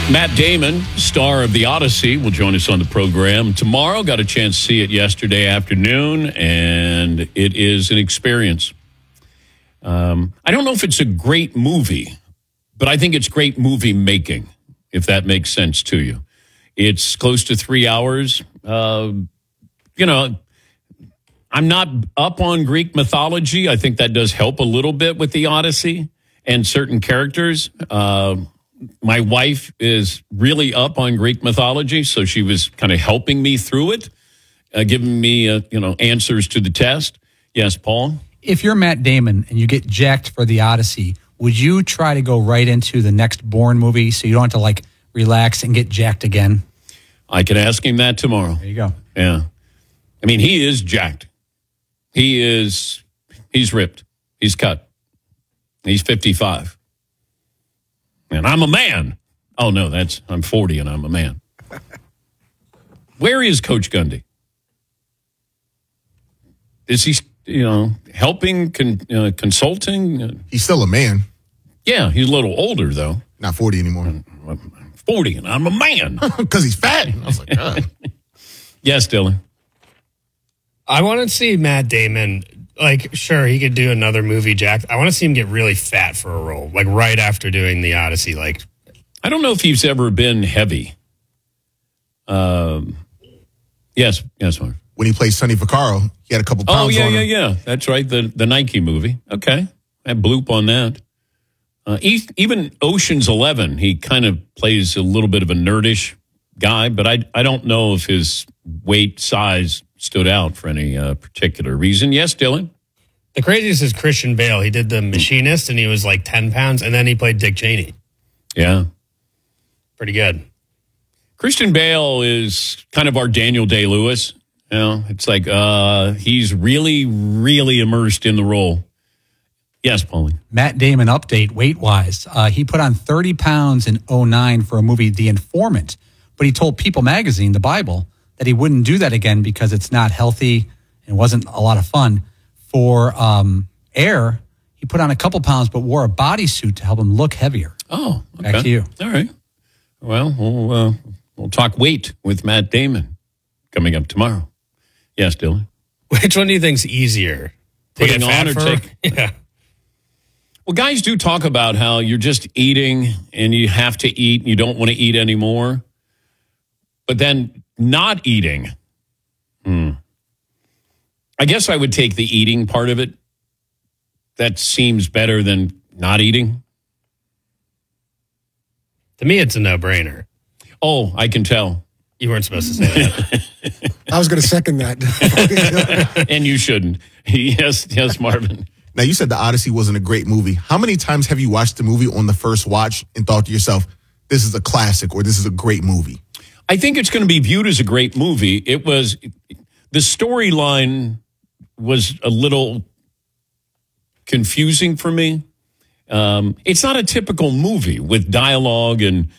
Matt Damon, star of The Odyssey, will join us on the program tomorrow. Got a chance to see it yesterday afternoon, and it is an experience. I don't know if it's a great movie, but I think it's great movie making, if that makes sense to you. It's close to 3 hours. I'm not up on Greek mythology. I think that does help a little bit with The Odyssey and certain characters. My wife is really up on Greek mythology, so she was kind of helping me through it, giving me, answers to the test. Yes, Paul? If you're Matt Damon and you get jacked for The Odyssey, would you try to go right into the next Bourne movie so you don't have to, relax and get jacked again? I can ask him that tomorrow. There you go. Yeah. I mean, he is jacked. He's ripped. He's cut. He's 55. And I'm a man. Oh, no, I'm 40 and I'm a man. Where is Coach Gundy? Is he, helping, consulting? He's still a man. Yeah, he's a little older, though. Not 40 anymore. I'm 40 and I'm a man. Because he's fat. I was like, God. Yes, Dylan. I want to see Matt Damon. Sure, he could do another movie, Jack. I want to see him get really fat for a role, right after doing The Odyssey. I don't know if he's ever been heavy. Yes, Mark. When he played Sonny Vaccaro, he had a couple pounds on him. Yeah. That's right, the Nike movie. Okay, I bloop on that. Even Ocean's 11, he kind of plays a little bit of a nerdish guy, but I don't know if his weight size stood out for any particular reason. Yes, Dylan? The craziest is Christian Bale. He did The Machinist, and he was 10 pounds, and then he played Dick Cheney. Yeah. Pretty good. Christian Bale is kind of our Daniel Day-Lewis. It's he's really, really immersed in the role. Yes, Pauline. Matt Damon update weight-wise. He put on 30 pounds in 2009 for a movie, The Informant, but he told People Magazine, the Bible, that he wouldn't do that again because it's not healthy and wasn't a lot of fun. For Air, he put on a couple pounds but wore a bodysuit to help him look heavier. Oh, okay. Back to you. All right. Well, we'll talk weight with Matt Damon coming up tomorrow. Yes, Dylan? Which one do you think's easier? Putting on or take? Yeah. Well, guys do talk about how you're just eating and you have to eat and you don't want to eat anymore. But then not eating. I guess I would take the eating part of it. That seems better than not eating. To me, it's a no-brainer. Oh, I can tell. You weren't supposed to say that. I was going to second that. And you shouldn't. Yes, Marvin. Now, you said The Odyssey wasn't a great movie. How many times have you watched the movie on the first watch and thought to yourself, this is a classic or this is a great movie? I think it's going to be viewed as a great movie. The storyline was a little confusing for me. It's not a typical movie with dialogue and,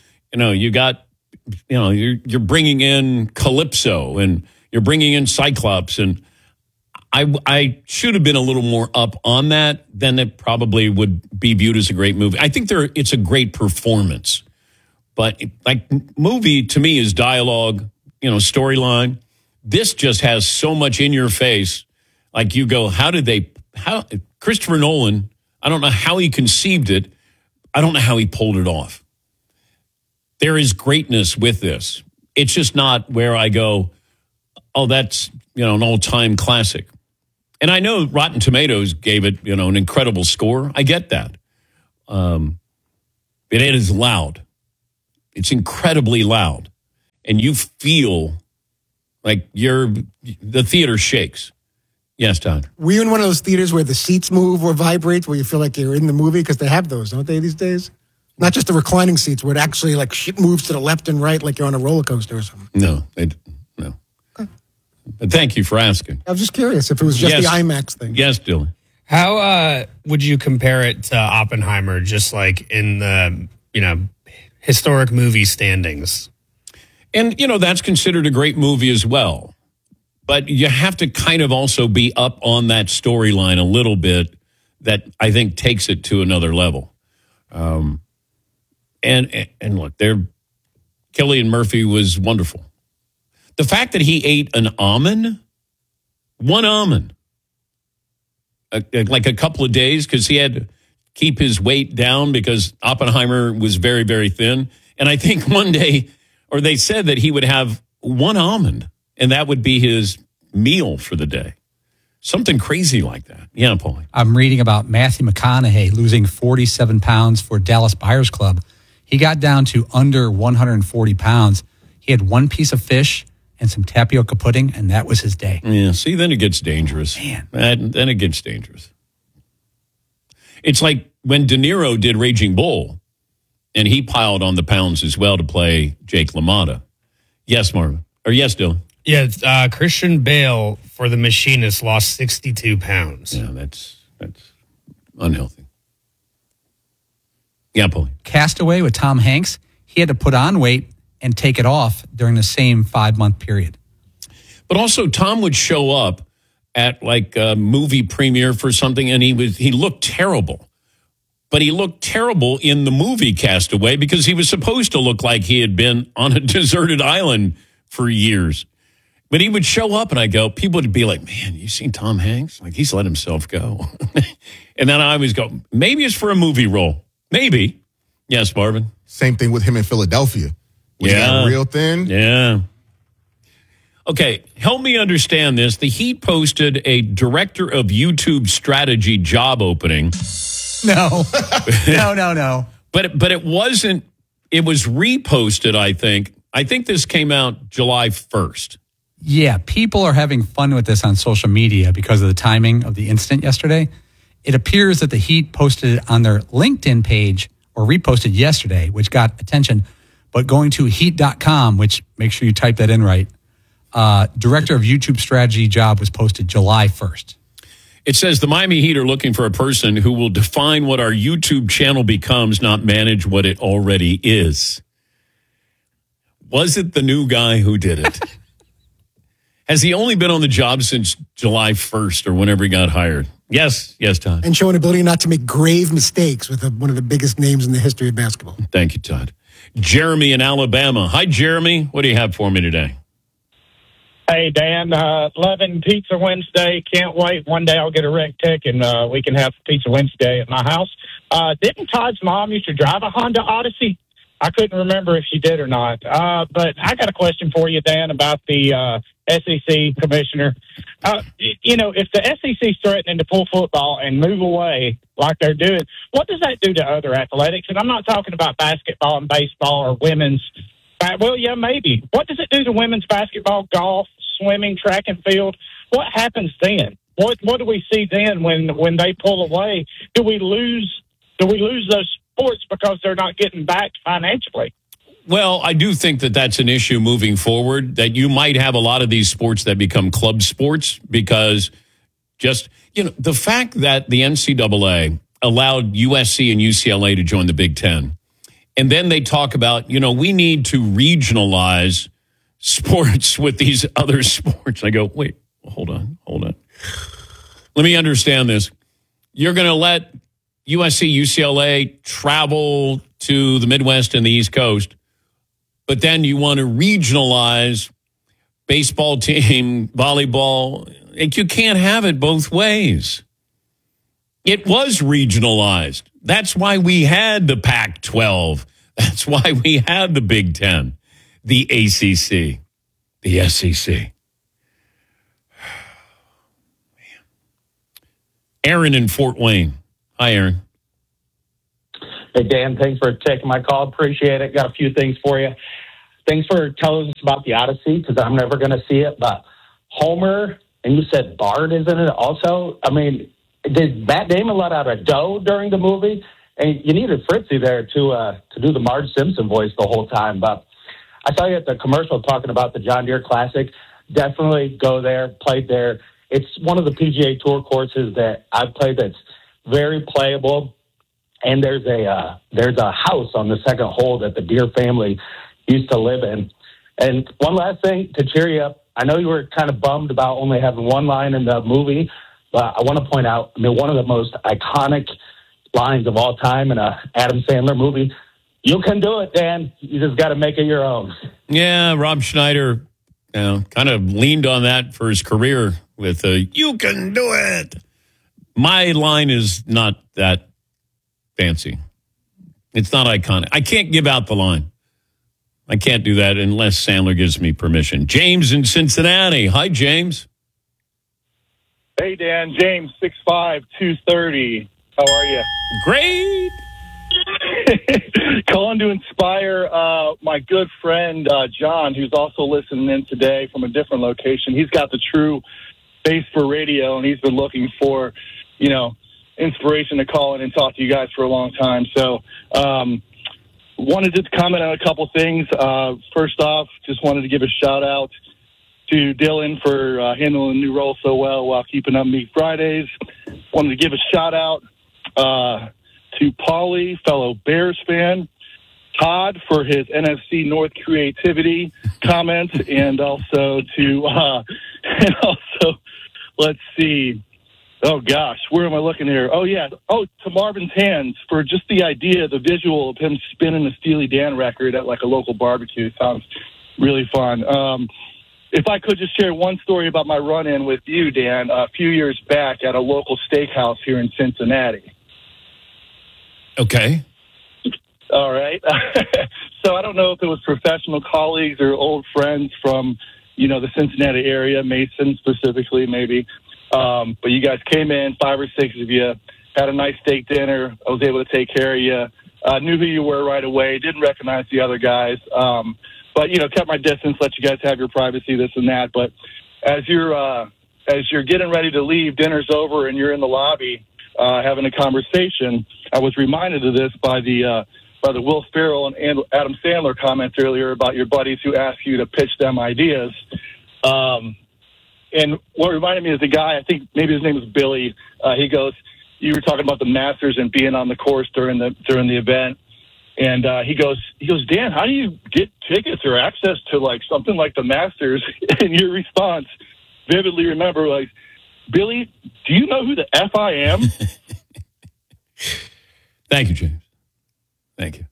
you're bringing in Calypso and you're bringing in Cyclops. And I should have been a little more up on that. Then it probably would be viewed as a great movie. I think it's a great performance. But movie to me is dialogue, storyline. This just has so much in your face. You go, how Christopher Nolan, I don't know how he conceived it. I don't know how he pulled it off. There is greatness with this. It's just not where I go, oh, that's, an all-time classic. And I know Rotten Tomatoes gave it, an incredible score. I get that. It is loud. It's incredibly loud. And you feel like the theater shakes. Yes, Todd. Were you in one of those theaters where the seats move or vibrate, where you feel like you're in the movie? Because they have those, don't they, these days? Not just the reclining seats, where it actually shit moves to the left and right like you're on a roller coaster or something. No. Okay. But thank you for asking. I was just curious if it was just the IMAX thing. Yes, Dylan. How would you compare it to Oppenheimer, just in the, historic movie standings? And, that's considered a great movie as well. But you have to kind of also be up on that storyline a little bit that I think takes it to another level. And look, Cillian Murphy was wonderful. The fact that he ate an almond, one almond, like a couple of days, because he had to keep his weight down because Oppenheimer was very, very thin. And I think one day, or they said that he would have one almond, and that would be his meal for the day. Something crazy like that. Yeah, Paulie. I'm reading about Matthew McConaughey losing 47 pounds for Dallas Buyers Club. He got down to under 140 pounds. He had one piece of fish and some tapioca pudding, and that was his day. Yeah, see, then it gets dangerous. Man. Then it gets dangerous. It's like when De Niro did Raging Bull, and he piled on the pounds as well to play Jake LaMotta. Yes, Marvin. Or yes, Dylan. Yeah, Christian Bale for The Machinist lost 62 pounds. Yeah, that's unhealthy. Yeah, Paulie. Castaway with Tom Hanks, he had to put on weight and take it off during the same 5-month period. But also, Tom would show up at like a movie premiere for something, and he looked terrible. But he looked terrible in the movie Castaway because he was supposed to look like he had been on a deserted island for years. But he would show up, and people would be like, man, you seen Tom Hanks? Like, he's let himself go. And then I always go, maybe it's for a movie role. Maybe. Yes, Marvin. Same thing with him in Philadelphia. When he got real thin. Yeah. Okay, help me understand this. The Heat posted a director of YouTube strategy job opening. No. No. But it wasn't, it was reposted, I think. I think this came out July 1st. Yeah, people are having fun with this on social media because of the timing of the incident yesterday. It appears that the Heat posted it on their LinkedIn page or reposted yesterday, which got attention. But going to heat.com, which make sure you type that in right, director of YouTube strategy job was posted July 1st. It says the Miami Heat are looking for a person who will define what our YouTube channel becomes, not manage what it already is. Was it the new guy who did it? Has he only been on the job since July 1st or whenever he got hired? Yes, Todd. And showing ability not to make grave mistakes with one of the biggest names in the history of basketball. Thank you, Todd. Jeremy in Alabama. Hi, Jeremy. What do you have for me today? Hey, Dan, loving Pizza Wednesday. Can't wait. One day I'll get a rec tech and we can have Pizza Wednesday at my house. Didn't Todd's mom used to drive a Honda Odyssey? I couldn't remember if she did or not. But I got a question for you, Dan, about the SEC commissioner. If the SEC is threatening to pull football and move away like they're doing, what does that do to other athletics? And I'm not talking about basketball and baseball or women's. Well, yeah, maybe. What does it do to women's basketball, golf, swimming, track and field? What happens then? What do we see then when they pull away? Do we lose those sports because they're not getting backed financially? Well, I do think that that's an issue moving forward, that you might have a lot of these sports that become club sports because the fact that the NCAA allowed USC and UCLA to join the Big Ten, and then they talk about, we need to regionalize sports with these other sports. I go, wait, hold on. Let me understand this. You're going to let USC, UCLA travel to the Midwest and the East Coast, but then you want to regionalize baseball team, volleyball. You can't have it both ways. It was regionalized. That's why we had the Pac-12. That's why we had the Big Ten, the ACC, the SEC. Aaron in Fort Wayne. Hi, Aaron. Hey, Dan, thanks for taking my call. Appreciate it. Got a few things for you. Thanks for telling us about the Odyssey, because I'm never going to see it. But Homer, and you said Bart is in it also. I mean, did Matt Damon let out a doe during the movie? And you needed Fritzy there to do the Marge Simpson voice the whole time. But I saw you at the commercial talking about the John Deere Classic. Definitely go there, played there. It's one of the PGA Tour courses that I've played that's very playable. And there's a house on the second hole that the Deere family used to live in. And one last thing to cheer you up. I know you were kind of bummed about only having one line in the movie, but I want to point out, one of the most iconic lines of all time in a Adam Sandler movie, You can do it, Dan. You just got to make it your own. Yeah, Rob Schneider kind of leaned on that for his career with "You can do it." My line is not that fancy. It's not iconic. I can't give out the line. I can't do that unless Sandler gives me permission. James in Cincinnati. Hi, James. Hey, Dan. James, 6'5", 230. How are you? Great. Calling to inspire my good friend, John, who's also listening in today from a different location. He's got the true face for radio, and he's been looking for, inspiration to call in and talk to you guys for a long time. So wanted to comment on a couple things. First off, just wanted to give a shout-out to Dylan for handling the new role so well while keeping up Meat Fridays. Wanted to give a shout-out to Paulie, fellow Bears fan, Todd for his NFC North creativity comments, and also let's see. Oh gosh, where am I looking here? Oh yeah. Oh, to Marvin's Hands for just the idea, the visual of him spinning the Steely Dan record at like a local barbecue. Sounds really fun. If I could just share one story about my run-in with you, Dan, a few years back at a local steakhouse here in Cincinnati. Okay. All right. So I don't know if it was professional colleagues or old friends from, the Cincinnati area, Mason specifically, maybe. But you guys came in, 5 or 6 of you, had a nice steak dinner. I was able to take care of you. Knew who you were right away. Didn't recognize the other guys. But, kept my distance, let you guys have your privacy, this and that. But as you're getting ready to leave, dinner's over, and you're in the lobby having a conversation, I was reminded of this by the Will Ferrell and Adam Sandler comments earlier about your buddies who ask you to pitch them ideas. And what reminded me is the guy, I think maybe his name was Billy. He goes, you were talking about the Masters and being on the course during the event. And he goes, Dan, how do you get tickets or access to like something like the Masters? And your response, vividly remember, like, Billy, do you know who the F I am? Thank you, James. Thank you.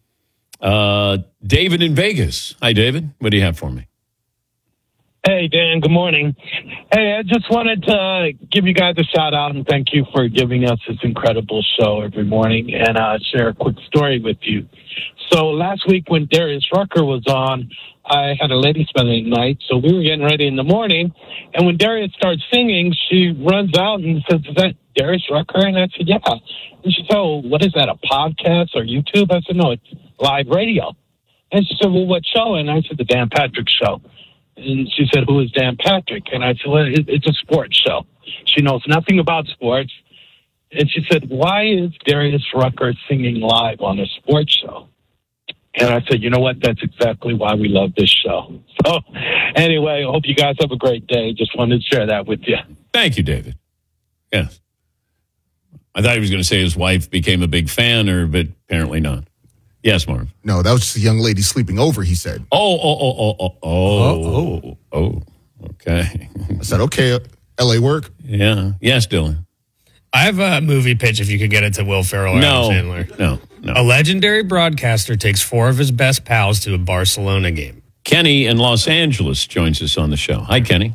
David in Vegas. Hi, David. What do you have for me? Hey, Dan, good morning. Hey, I just wanted to give you guys a shout out and thank you for giving us this incredible show every morning and share a quick story with you. So last week when Darius Rucker was on, I had a lady spending the night, so we were getting ready in the morning, and when Darius starts singing, she runs out and says, is that Darius Rucker? And I said, yeah. And she said, oh, what is that, a podcast or YouTube? I said, no, it's live radio. And she said, well, what show? And I said, the Dan Patrick Show. And she said, who is Dan Patrick? And I said, well, it's a sports show. She knows nothing about sports. And she said, why is Darius Rucker singing live on a sports show? And I said, you know what? That's exactly why we love this show. So anyway, I hope you guys have a great day. Just wanted to share that with you. Thank you, David. Yes. I thought he was going to say his wife became a big fan, but apparently not. Yes, Marv. No, that was just a young lady sleeping over, he said. Oh. Okay. I said, okay, LA work. Yeah. Yes, Dylan. I have a movie pitch if you could get it to Will Ferrell or Adam Sandler. No. A legendary broadcaster takes 4 of his best pals to a Barcelona game. Kenny in Los Angeles joins us on the show. Hi, Kenny.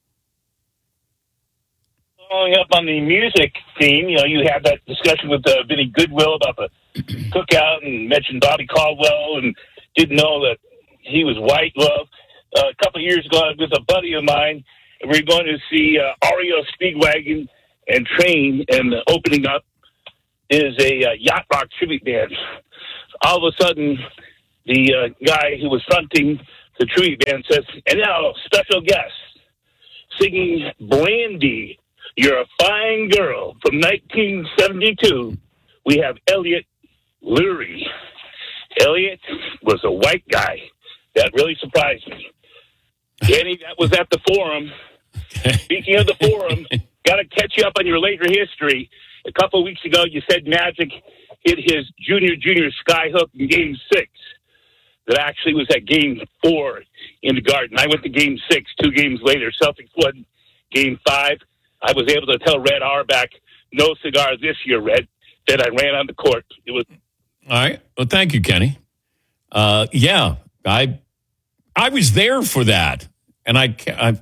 Following up on the music theme, you had that discussion with Vinny Goodwill about the cookout and mentioned Bobby Caldwell and didn't know that he was white. Well, a couple of years ago, I was with a buddy of mine, and we were going to see REO Speedwagon and Train, and opening up is a yacht rock tribute band. All of a sudden, the guy who was fronting the tribute band says, and now, special guest, singing Brandy, You're a Fine Girl, from 1972, we have Elliot Lurie. Elliot was a white guy. That really surprised me. Danny, that was at the Forum. Speaking of the Forum, got to catch you up on your later history. A couple of weeks ago, you said Magic hit his junior skyhook in Game 6. That actually was at Game 4 in the Garden. I went to Game 6 2 games later. Celtics won Game 5. I was able to tell Red Auerbach, no cigar this year, Red. Then I ran on the court. It was All right. Well, thank you, Kenny. Yeah, I was there for that, and I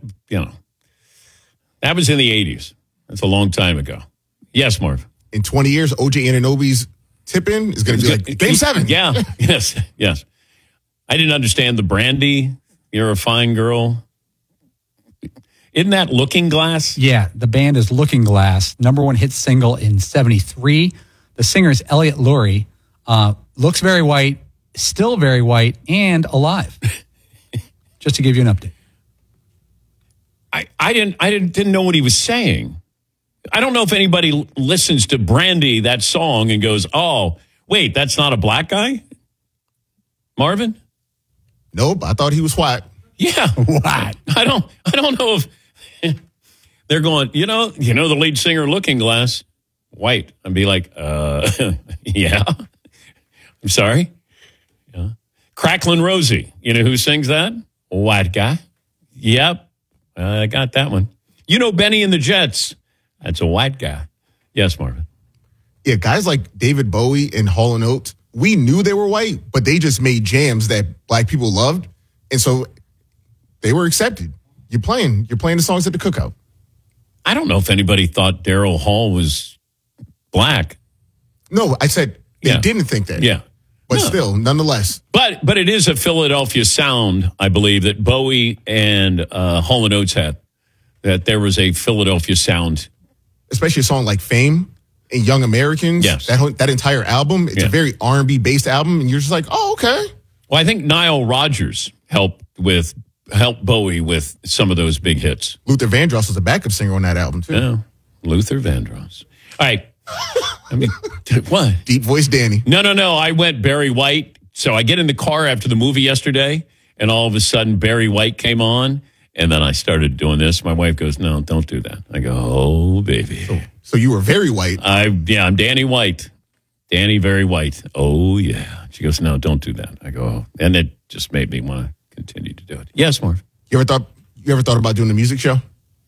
that was in the 80s. That's a long time ago. Yes, Marv. In 20 years, OJ Anunoby's tip-in is going to be like Game 7. Yeah. Yes. I didn't understand the Brandy. You're a fine girl. Isn't that Looking Glass? Yeah, the band is Looking Glass, number one hit single in 73. The singer is Elliot Lurie. Looks very white, still very white, and alive. Just to give you an update. I didn't know what he was saying. I don't know if anybody listens to Brandy, that song, and goes, "Oh, wait, that's not a black guy?" Marvin? Nope, I thought he was white. Yeah, what? I don't know if they're going, you know the lead singer Looking Glass, white. I'd be like, yeah. I'm sorry. Yeah. Cracklin' Rosie, you know who sings that? White guy. Yep. I got that one. You know Benny and the Jets. That's a white guy. Yes, Marvin. Yeah, guys like David Bowie and Hall & Oates, we knew they were white, but they just made jams that black people loved. And so they were accepted. You're playing the songs at the cookout. I don't know if anybody thought Daryl Hall was black. No, I said they didn't think that. Yeah. But still, nonetheless. But it is a Philadelphia sound, I believe, that Bowie and Hall & Oates had. That there was a Philadelphia sound. Especially a song like Fame and Young Americans. Yes. That entire album, it's a very R&B based album, and you're just like, oh, okay. Well, I think Nile Rodgers helped Bowie with some of those big hits. Luther Vandross was a backup singer on that album, too. Yeah, Luther Vandross. All right. I mean, what? Deep voice Danny. No. I went Barry White. So I get in the car after the movie yesterday, and all of a sudden Barry White came on, and then I started doing this. My wife goes, "No, don't do that." I go, "Oh, baby." So you were very white. I'm Danny White. Danny Very White. Oh, yeah. She goes, "No, don't do that." I go, "Oh." And it just made me want to continue to do it. Yes, Marv. You ever thought about doing a music show?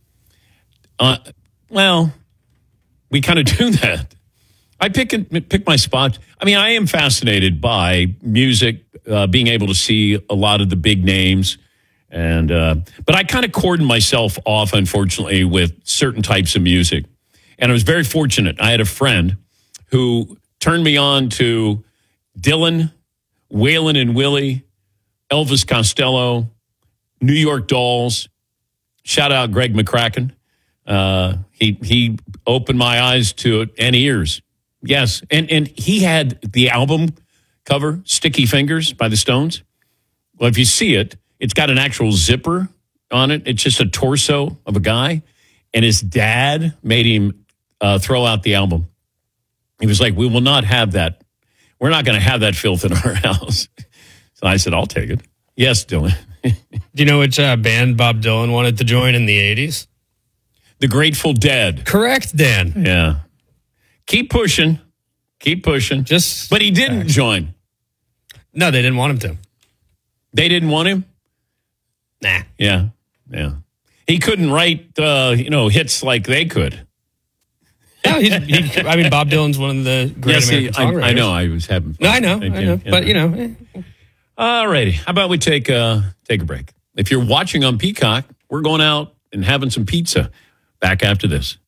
Well, we kind of do that. I pick my spots. I mean, I am fascinated by music, being able to see a lot of the big names, and but I kind of cordon myself off, unfortunately, with certain types of music. And I was very fortunate. I had a friend who turned me on to Dylan, Waylon and Willie, Elvis Costello, New York Dolls. Shout out Greg McCracken. He opened my eyes to it and ears. Yes. And he had the album cover, Sticky Fingers by the Stones. Well, if you see it, it's got an actual zipper on it. It's just a torso of a guy. And his dad made him throw out the album. He was like, "We will not have that. We're not going to have that filth in our house." So I said, "I'll take it." Yes, Dylan. Do you know which band Bob Dylan wanted to join in the 80s? The Grateful Dead. Correct, Dan. Yeah. Keep pushing. But he didn't join. No, they didn't want him to. They didn't want him? Nah. Yeah. He couldn't write, hits like they could. No, I mean, Bob Dylan's one of the great American songwriters. I know. I was having fun. No, I know. But, All righty. How about we take a break? If you're watching on Peacock, we're going out and having some pizza. Back after this.